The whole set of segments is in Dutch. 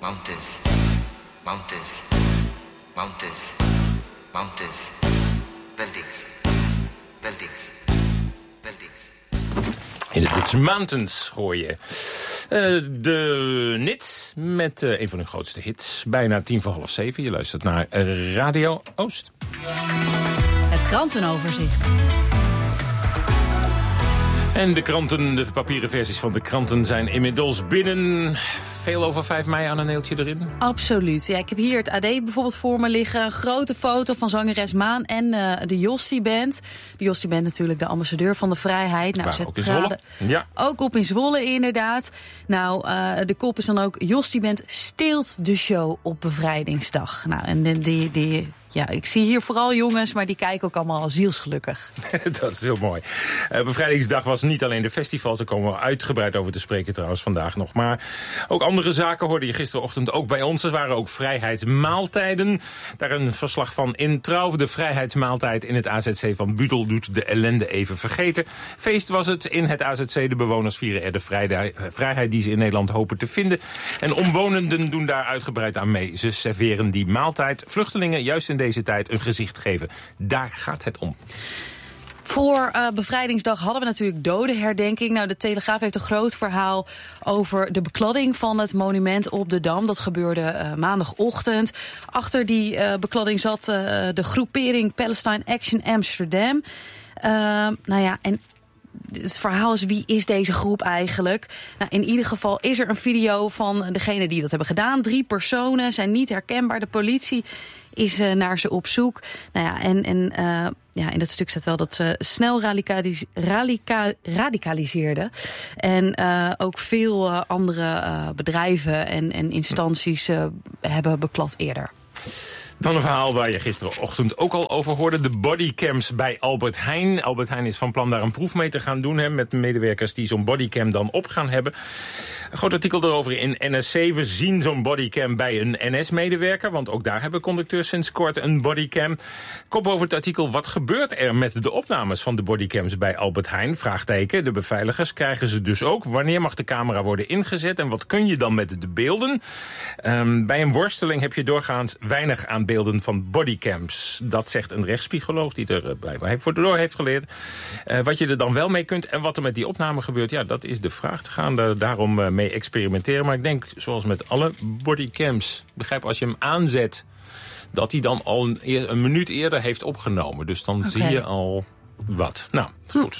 mountains, mountains, mountains, mountains, buildings, buildings, buildings. In de Dutch Mountains hoor je de Nits met een van hun grootste hits. Bijna 7:10. Je luistert naar Radio Oost. Het krantenoverzicht. En de papieren versies van de kranten zijn inmiddels binnen. Veel over 5 mei aan een neeltje erin. Absoluut. Ja, ik heb hier het AD bijvoorbeeld voor me liggen. Een grote foto van zangeres Maan en de Jostie Band. De Jostie Band natuurlijk de ambassadeur van de vrijheid. Nou, ook in Zwolle. Ja. Ook op in Zwolle inderdaad. Nou, de kop is dan ook Jostie Band steelt de show op bevrijdingsdag. Nou, en ja, ik zie hier vooral jongens, maar die kijken ook allemaal zielsgelukkig. Dat is heel mooi. Bevrijdingsdag was niet alleen de festivals, daar komen we uitgebreid over te spreken trouwens vandaag nog. Maar ook andere zaken hoorde je gisterochtend ook bij ons. Er waren ook vrijheidsmaaltijden. Daar een verslag van in Trouw. De vrijheidsmaaltijd in het AZC van Budel doet de ellende even vergeten. Feest was het in het AZC. De bewoners vieren er de vrijheid die ze in Nederland hopen te vinden. En omwonenden doen daar uitgebreid aan mee. Ze serveren die maaltijd. Vluchtelingen juist in deze tijd een gezicht geven. Daar gaat het om. Voor bevrijdingsdag hadden we natuurlijk dodenherdenking. Nou, de Telegraaf heeft een groot verhaal over de bekladding van het monument op de Dam. Dat gebeurde maandagochtend. Achter die bekladding zat de groepering Palestine Action Amsterdam. Nou ja, en het verhaal is, wie is deze groep eigenlijk? Nou, in ieder geval is er een video van degene die dat hebben gedaan. 3 personen zijn niet herkenbaar. De politie is naar ze op zoek. Nou ja, ja, in dat stuk staat wel dat ze snel radicaliseerden. En ook veel andere bedrijven en instanties hebben beklad eerder. Dan een verhaal waar je gisterochtend ook al over hoorde. De bodycams bij Albert Heijn. Albert Heijn is van plan daar een proef mee te gaan doen. Met medewerkers die zo'n bodycam dan op gaan hebben. Een groot artikel erover in NRC. We zien zo'n bodycam bij een NS-medewerker. Want ook daar hebben conducteurs sinds kort een bodycam. Kop over het artikel. Wat gebeurt er met de opnames van de bodycams bij Albert Heijn? Vraagteken. De beveiligers krijgen ze dus ook. Wanneer mag de camera worden ingezet? En wat kun je dan met de beelden? Bij een worsteling heb je doorgaans weinig aan beelden van bodycams. Dat zegt een rechtspsycholoog die er blijkbaar voor heeft geleerd. Wat je er dan wel mee kunt en wat er met die opname gebeurt, ja, dat is de vraag. Te gaan daarom mee experimenteren. Maar ik denk, zoals met alle bodycams, begrijp als je hem aanzet, dat hij dan al een minuut eerder heeft opgenomen. Dus dan zie je al wat. Nou, goed.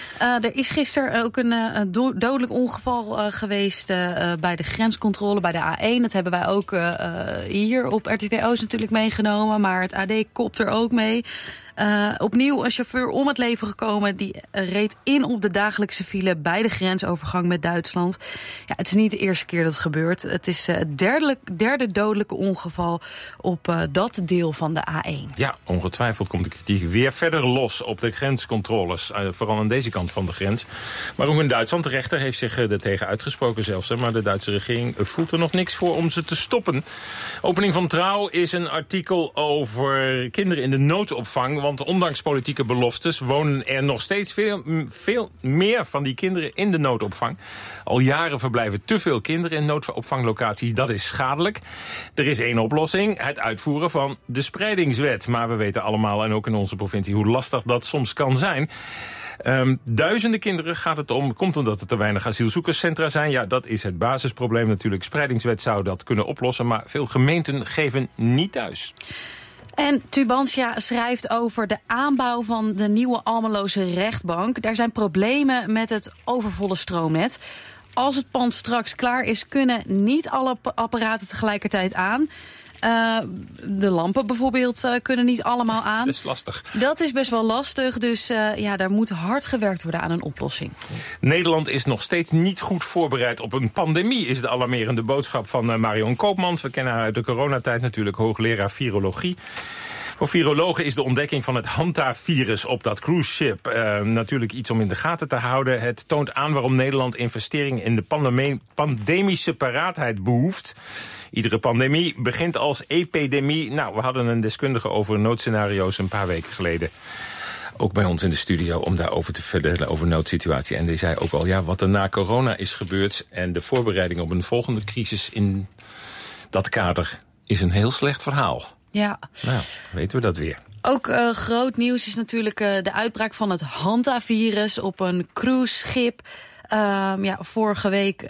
Er is gisteren ook een dodelijk ongeval geweest bij de grenscontrole, bij de A1. Dat hebben wij ook hier op RTV Oost natuurlijk meegenomen. Maar het AD kopt er ook mee. Opnieuw een chauffeur om het leven gekomen. Die reed in op de dagelijkse file bij de grensovergang met Duitsland. Ja, het is niet de eerste keer dat het gebeurt. Het is het derde dodelijke ongeval op dat deel van de A1. Ja, ongetwijfeld komt de kritiek weer verder los op de grenscontroles. Vooral aan deze kant van de grens. Maar ook in Duitsland, de rechter heeft zich er tegen uitgesproken zelfs. Maar de Duitse regering voelt er nog niks voor om ze te stoppen. Opening van Trouw is een artikel over kinderen in de noodopvang. Want ondanks politieke beloftes wonen er nog steeds veel meer van die kinderen in de noodopvang. Al jaren verblijven te veel kinderen in noodopvanglocaties. Dat is schadelijk. Er is één oplossing, het uitvoeren van de spreidingswet. Maar we weten allemaal, en ook in onze provincie, hoe lastig dat soms kan zijn. Duizenden kinderen gaat het om. Komt omdat er te weinig asielzoekerscentra zijn. Ja, dat is het basisprobleem natuurlijk. Spreidingswet zou dat kunnen oplossen. Maar veel gemeenten geven niet thuis. En Tubantia schrijft over de aanbouw van de nieuwe Almeloze rechtbank. Daar zijn problemen met het overvolle stroomnet. Als het pand straks klaar is, kunnen niet alle apparaten tegelijkertijd aan. De lampen bijvoorbeeld kunnen niet allemaal aan. Dat is lastig. Dat is best wel lastig, dus daar moet hard gewerkt worden aan een oplossing. Nederland is nog steeds niet goed voorbereid op een pandemie, is de alarmerende boodschap van Marion Koopmans. We kennen haar uit de coronatijd natuurlijk, hoogleraar virologie. Voor virologen is de ontdekking van het Hanta-virus op dat cruiseschip natuurlijk iets om in de gaten te houden. Het toont aan waarom Nederland investeringen in de pandemische paraatheid behoeft. Iedere pandemie begint als epidemie. Nou, we hadden een deskundige over noodscenario's een paar weken geleden. Ook bij ons in de studio om daarover te vertellen over noodsituatie. En die zei ook al, ja, wat er na corona is gebeurd en de voorbereiding op een volgende crisis Dat kader is een heel slecht verhaal. Ja. Nou, weten we dat weer. Ook groot nieuws is natuurlijk de uitbraak van het Hanta-virus op een cruiseschip. Vorige week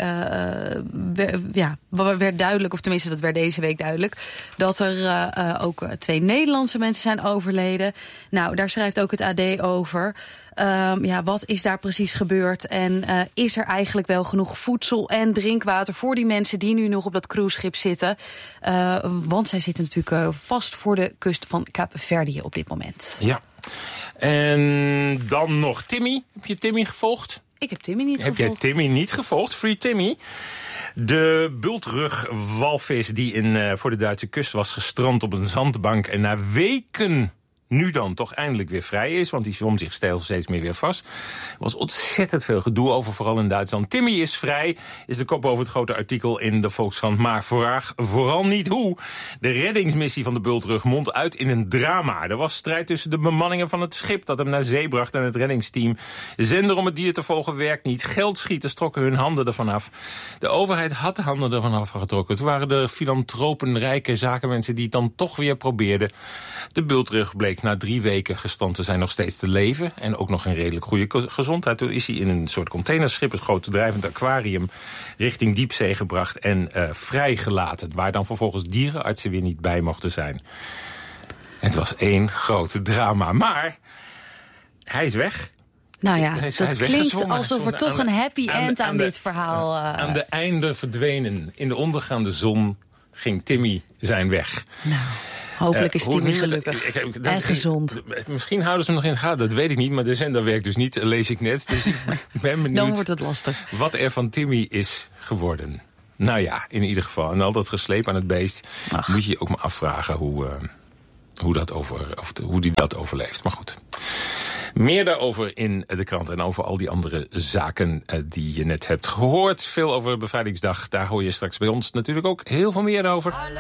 werd duidelijk, of tenminste dat werd deze week duidelijk, dat er ook 2 Nederlandse mensen zijn overleden. Nou, daar schrijft ook het AD over. Wat is daar precies gebeurd? En is er eigenlijk wel genoeg voedsel en drinkwater voor die mensen die nu nog op dat cruiseschip zitten? Want zij zitten natuurlijk vast voor de kust van Kaapverdië op dit moment. Ja. En dan nog Timmy. Heb je Timmy gevolgd? Ik heb Timmy niet gevolgd. Heb jij Timmy niet gevolgd? Free Timmy. De bultrugwalvis die voor de Duitse kust was gestrand op een zandbank en na weken nu dan toch eindelijk weer vrij is, want die zwom zich steeds meer weer vast. Er was ontzettend veel gedoe over, vooral in Duitsland. Timmy is vrij, is de kop over het grote artikel in de Volkskrant. Maar vraag vooral niet hoe. De reddingsmissie van de bultrug mondt uit in een drama. Er was strijd tussen de bemanningen van het schip dat hem naar zee bracht en het reddingsteam. De zender om het dier te volgen werkt niet. Geldschieters trokken hun handen ervan af. De overheid had de handen ervan afgetrokken. Toen waren de filantropen, rijke zakenmensen die het dan toch weer probeerden. De bultrug bleek na 3 weken gestand te zijn nog steeds te leven. En ook nog in redelijk goede gezondheid. Toen is hij in een soort containerschip, een groot drijvend aquarium, richting diepzee gebracht en vrijgelaten. Waar dan vervolgens dierenartsen weer niet bij mochten zijn. Het was 1 groot drama. Maar hij is weg. Nou ja, dat klinkt alsof er toch een happy end aan dit verhaal. Aan de einde verdwenen. In de ondergaande zon ging Timmy zijn weg. Nou, hopelijk is Timmy gelukkig en gezond. Misschien houden ze hem nog in de gaten, dat weet ik niet. Maar de zender werkt dus niet, lees ik net. Dus ik ben benieuwd. Dan wordt het lastig. Wat er van Timmy is geworden. Nou ja, in ieder geval. En al dat gesleep aan het beest. Moet je je ook maar afvragen hoe die dat overleeft. Maar goed. Meer daarover in de krant en over al die andere zaken die je net hebt gehoord. Veel over Bevrijdingsdag, daar hoor je straks bij ons natuurlijk ook heel veel meer over.